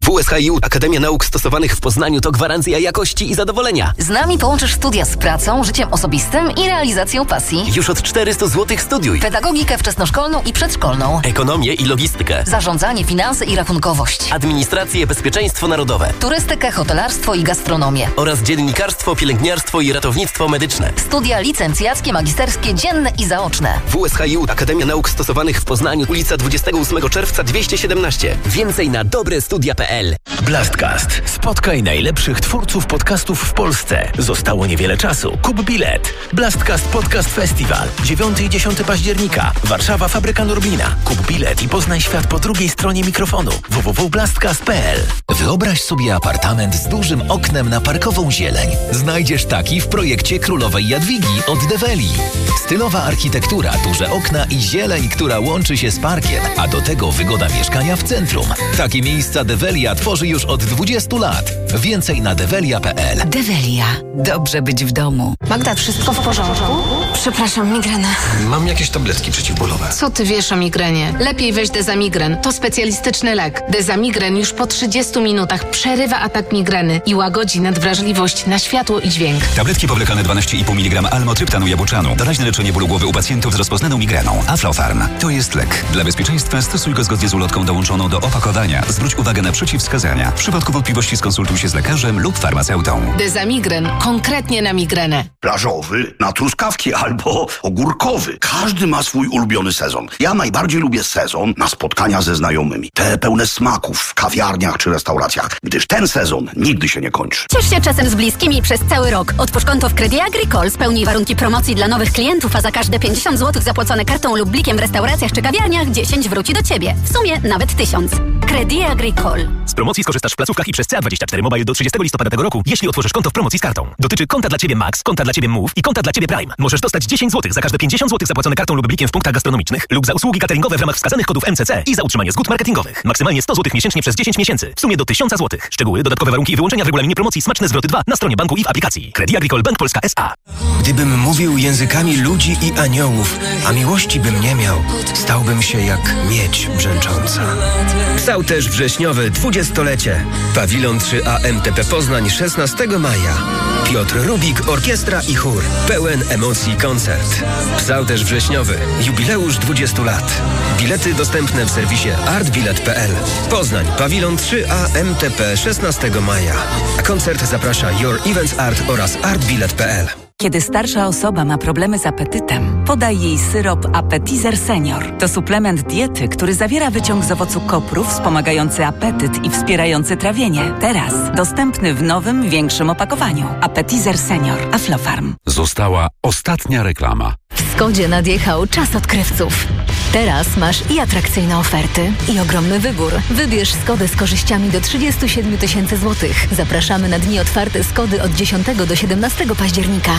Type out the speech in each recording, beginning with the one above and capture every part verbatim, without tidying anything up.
W S H I U Akademia Nauk Stosowanych w Poznaniu to gwarancja jakości i zadowolenia. Z nami połączysz studia z pracą, życiem osobistym i realizacją pasji. Już od czterysta złotych studiuj. Pedagogikę wczesnoszkolną i przedszkolną. Ekonomię i logistykę. Zarządzanie, finanse i rachunkowość. Administrację, bezpieczeństwo narodowe. Turystykę, hotelarstwo i gastronomię. Oraz dziennikarstwo, pielęgniarstwo i ratownictwo medyczne. Studia licencjackie, magisterskie, dzienne i zaoczne. W S H I U Akademia Nauk Stosowanych w Poznaniu, ulica dwudziestego ósmego czerwca dwieście siedemnaście. Więcej na dobrestudia kropka p l. Blastcast. Spotkaj najlepszych twórców podcastów w Polsce. Zostało niewiele czasu. Kup bilet. Blastcast Podcast Festival. dziewiątego i dziesiątego października. Warszawa, Fabryka Norblina. Kup bilet i poznaj świat po drugiej stronie mikrofonu. w w w kropka blastcast kropka p l. Wyobraź sobie apartament z dużym oknem na parkową zieleń. Znajdziesz taki w projekcie Królowej Jadwigi od Develi. Stylowa architektura, duże okna i zieleń, która łączy się z parkiem, a do tego wygoda mieszkania w centrum. Takie miejsca Develia tworzy już od dwudziestu lat. Więcej na develia kropka p l. Develia. Dobrze być w domu. Magda, wszystko w porządku? Przepraszam, migrena. Mam jakieś tabletki przeciwbólowe. Co ty wiesz o migrenie? Lepiej weź Dezamigren. To specjalistyczny lek. Dezamigren już po trzydziestu minutach przerywa atak migreny i łagodzi nadwrażliwość na światło i dźwięk. Tabletki powlekane dwanaście i pół miligrama almotryptanu jabłczanu. Doraźne leczenie bólu głowy u pacjentów z rozpoznaną migreną. Aflofarm. To jest lek. Dla bezpieczeństwa stosuj go zgodnie z ulotką dołączoną do opakowania. Zwróć uwagę na przeciwwskazania. W przypadku wątpliwości skonsultuj się z lekarzem lub farmaceutą. Dezamigren. Konkretnie na migrenę. Plażowy, na truskawki albo ogórkowy. Każdy ma swój ulubiony sezon. Ja najbardziej lubię sezon na spotkania ze znajomymi. Te pełne smaków w kawiarniach czy restauracjach, gdyż ten sezon nigdy się nie kończy. Ciesz się czasem z bliskimi przez cały rok. Otwórz konto w Credit Agricole, spełnij warunki promocji dla nowych klientów, a za każde pięćdziesiąt złotych zapłacone kartą lub blikiem w restauracjach czy kawiarniach dziesięć wróci do Ciebie. W sumie nawet tysiąc. Credit Agricole. Z promocji skorzystasz w placówkach i przez C A dwadzieścia cztery Mobile do trzydziestego listopada tego roku, jeśli otworzysz konto w promocji z kartą. Dotyczy konta dla Ciebie Max, konta dla Ciebie Move i konta dla Ciebie Prime. Możesz dostać dziesięć złotych za każde pięćdziesiąt złotych zapłacone kartą lub blikiem w punktach gastronomicznych lub za usługi cateringowe w ramach wskazanych kodów M C C i za utrzymanie zgód marketingowych. Maksymalnie sto złotych miesięcznie przez dziesięć miesięcy. W sumie do tysiąc złotych. Szczegóły, dodatkowe warunki i wyłączenia w regulaminie promocji Smaczne Zwroty dwa na stronie banku i w aplikacji. Credit Agricole Bank Polska S A. Gdybym mówił językami ludzi i aniołów, a miłości bym nie miał, stałbym się jak miedź brzęcząca. Psałterz wrześniowy dwudziestolecie. Pawilon trzy A M T P Poznań szesnastego maja. Piotr Rubik, orkiestra i chór. Pełen emocji koncert. Psałterz wrześniowy. Jubileusz dwudziestu lat. Bilety dostępne w serwisie artbilet kropka p l. Poznań, Pawilon trzy A M T P szesnastego maja. A koncert zaprasza Your Events Art oraz artbilet kropka p l. Kiedy starsza osoba ma problemy z apetytem, podaj jej syrop Appetizer Senior. To suplement diety, który zawiera wyciąg z owocu kopru wspomagający apetyt i wspierający trawienie. Teraz dostępny w nowym, większym opakowaniu. Appetizer Senior. Aflofarm. Została ostatnia reklama. W Skodzie nadjechał czas odkrywców. Teraz masz i atrakcyjne oferty, i ogromny wybór. Wybierz Skodę z korzyściami do trzydziestu siedmiu tysięcy złotych. Zapraszamy na dni otwarte Skody od dziesiątego do siedemnastego października.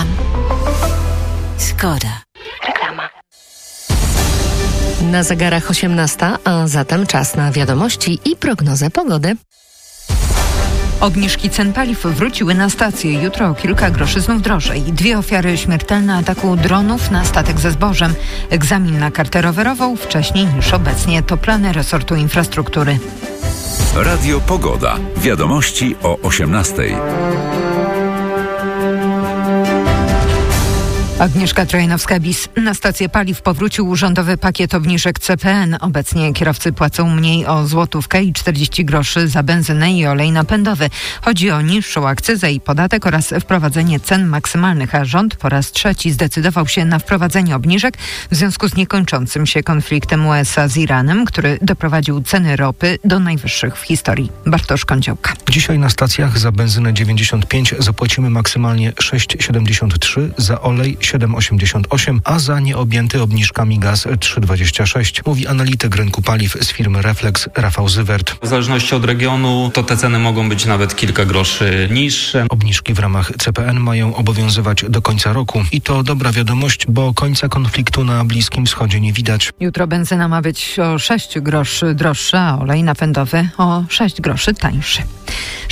Skoda. Reklama. Na zegarach osiemnasta, a zatem czas na wiadomości i prognozę pogody. Obniżki cen paliw wróciły na stację. Jutro o kilka groszy znów drożej. Dwie ofiary śmiertelne ataku dronów na statek ze zbożem. Egzamin na kartę rowerową wcześniej niż obecnie. To plany resortu infrastruktury. Radio Pogoda. Wiadomości o osiemnastej. Agnieszka Trojanowska-Bis. Na stację paliw powrócił rządowy pakiet obniżek C P N. Obecnie kierowcy płacą mniej o złotówkę i czterdzieści groszy za benzynę i olej napędowy. Chodzi o niższą akcyzę i podatek oraz wprowadzenie cen maksymalnych, a rząd po raz trzeci zdecydował się na wprowadzenie obniżek w związku z niekończącym się konfliktem U S A z Iranem, który doprowadził ceny ropy do najwyższych w historii. Bartosz Kądziołka. Dzisiaj na stacjach za benzynę dziewięćdziesiąt pięć zapłacimy maksymalnie sześć siedemdziesiąt trzy, za olej siedem osiemdziesiąt osiem, a za nieobjęty obniżkami gaz trzy dwadzieścia sześć, mówi analityk rynku paliw z firmy Reflex Rafał Zywert. W zależności od regionu to te ceny mogą być nawet kilka groszy niższe. Obniżki w ramach C P N mają obowiązywać do końca roku i to dobra wiadomość, bo końca konfliktu na Bliskim Wschodzie nie widać. Jutro benzyna ma być o sześć groszy droższa, a olej napędowy o sześć groszy tańszy.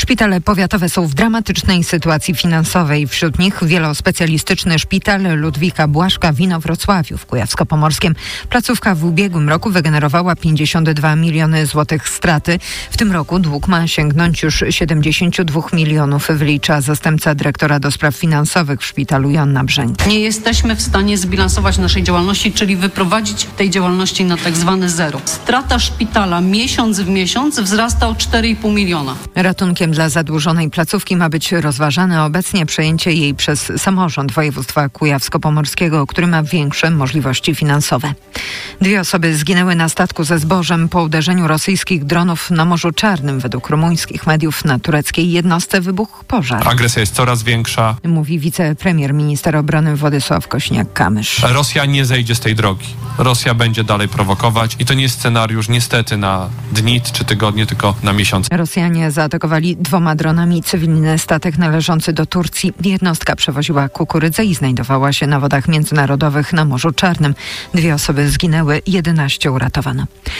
Szpitale powiatowe są w dramatycznej sytuacji finansowej. Wśród nich wielospecjalistyczny szpital Ludwika Błaszka w Inowrocławiu w Kujawsko-Pomorskiem. Placówka w ubiegłym roku wygenerowała pięćdziesiąt dwa miliony złotych straty. W tym roku dług ma sięgnąć już siedemdziesiąt dwa milionów, wylicza zastępca dyrektora do spraw finansowych w szpitalu Joanna Brzęk. Nie jesteśmy w stanie zbilansować naszej działalności, czyli wyprowadzić tej działalności na tak zwane zero. Strata szpitala miesiąc w miesiąc wzrasta o cztery i pół miliona. Ratunkiem dla zadłużonej placówki ma być rozważane obecnie przejęcie jej przez samorząd województwa kujawsko-pomorskiego, który ma większe możliwości finansowe. Dwie osoby zginęły na statku ze zbożem po uderzeniu rosyjskich dronów na Morzu Czarnym. Według rumuńskich mediów na tureckiej jednostce wybuchł pożar. Agresja jest coraz większa. Mówi wicepremier, minister obrony Władysław Kośniak-Kamysz. Rosja nie zejdzie z tej drogi. Rosja będzie dalej prowokować i to nie jest scenariusz niestety na dni czy tygodnie, tylko na miesiące. Rosjanie zaatakowali dwoma dronami cywilny statek należący do Turcji. Jednostka przewoziła kukurydzę i znajdowała się na wodach międzynarodowych na Morzu Czarnym. Dwie osoby zginęły, jedenaście uratowano.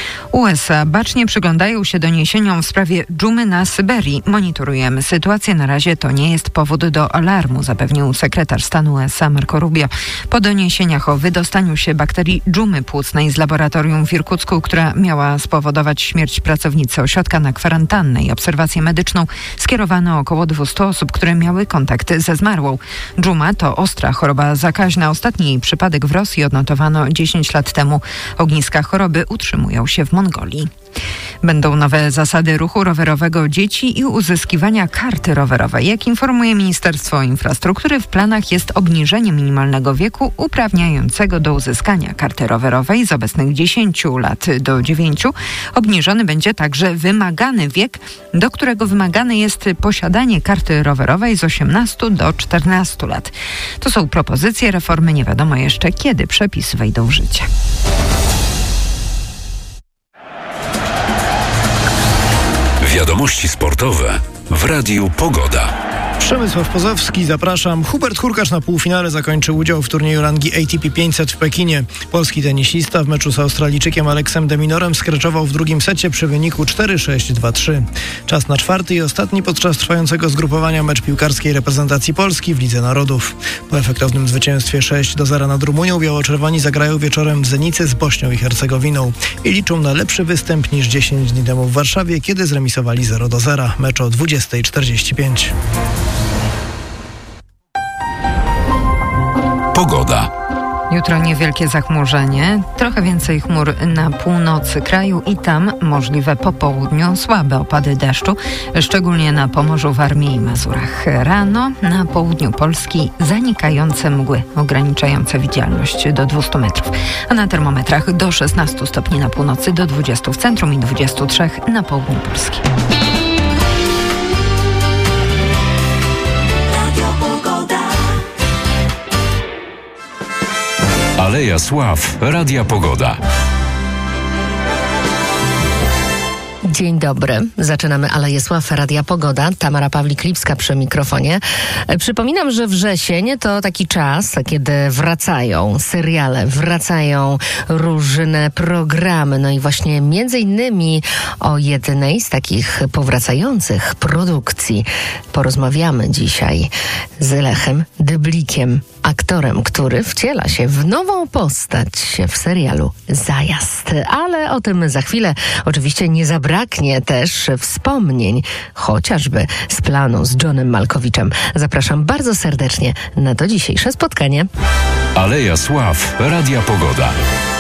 U S A bacznie przyglądają się doniesieniom w sprawie dżumy na Syberii. Monitorujemy sytuację. Na razie to nie jest powód do alarmu, zapewnił sekretarz stanu U S A Marco Rubio. Po doniesieniach o wydostaniu się bakterii dżumy płucnej z laboratorium w Irkucku, która miała spowodować śmierć pracownicy ośrodka, na kwarantannę i obserwację medyczną skierowano około dwieście osób, które miały kontakt ze zmarłą. Dżuma to ostra choroba zakaźna. Ostatni jej przypadek w Rosji odnotowano dziesięć lat temu. Ogniska choroby utrzymują się w Mongolii. Będą nowe zasady ruchu rowerowego dzieci i uzyskiwania karty rowerowej. Jak informuje Ministerstwo Infrastruktury, w planach jest obniżenie minimalnego wieku uprawniającego do uzyskania karty rowerowej z obecnych dziesięciu lat do dziewięciu. Obniżony będzie także wymagany wiek, do którego wymagane jest posiadanie karty rowerowej z osiemnastu do czternastu lat. To są propozycje reformy. Nie wiadomo jeszcze, kiedy przepisy wejdą w życie. Wiadomości sportowe w Radiu Pogoda. Przemysław Pozowski, zapraszam. Hubert Hurkacz na półfinale zakończył udział w turnieju rangi A T P pięćset w Pekinie. Polski tenisista w meczu z Australijczykiem Aleksem de Minorem skreczował w drugim secie przy wyniku cztery sześć dwa trzy. Czas na czwarty i ostatni podczas trwającego zgrupowania mecz piłkarskiej reprezentacji Polski w Lidze Narodów. Po efektownym zwycięstwie sześć do zera nad Rumunią biało-czerwoni zagrają wieczorem w Zenicy z Bośnią i Hercegowiną i liczą na lepszy występ niż dziesięć dni temu w Warszawie, kiedy zremisowali zero do zera. Mecz o dwudziesta czterdzieści pięć. Pogoda. Jutro niewielkie zachmurzenie, trochę więcej chmur na północy kraju i tam możliwe po południu słabe opady deszczu, szczególnie na Pomorzu, Warmii i Mazurach. Rano na południu Polski zanikające mgły ograniczające widzialność do dwustu metrów, a na termometrach do szesnastu stopni na północy, do dwudziestu w centrum i dwudziestu trzech na południu Polski. Aleja Sław, Radia Pogoda. Dzień dobry. Zaczynamy Aleję Sław, Radia Pogoda. Tamara Pawlik-Lipska przy mikrofonie. Przypominam, że wrzesień to taki czas, kiedy wracają seriale, wracają różne programy. No i właśnie między innymi o jednej z takich powracających produkcji porozmawiamy dzisiaj z Lechem Dyblikiem, aktorem, który wciela się w nową postać w serialu Zajazd. Ale o tym za chwilę. Oczywiście nie zabraknie też wspomnień, chociażby z planu z Johnem Malkowiczem. Zapraszam bardzo serdecznie na to dzisiejsze spotkanie. Aleja Sław, Radia Pogoda.